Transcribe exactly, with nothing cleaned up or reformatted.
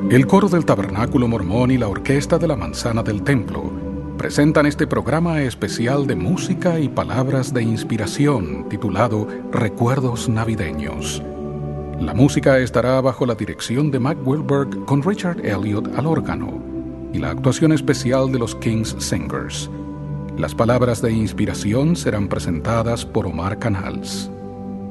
El coro del Tabernáculo Mormón y la orquesta de la Manzana del Templo presentan este programa especial de música y palabras de inspiración titulado Recuerdos Navideños. La música estará bajo la dirección de Mac Wilberg con Richard Elliott al órgano y la actuación especial de los King's Singers. Las palabras de inspiración serán presentadas por Omar Canals.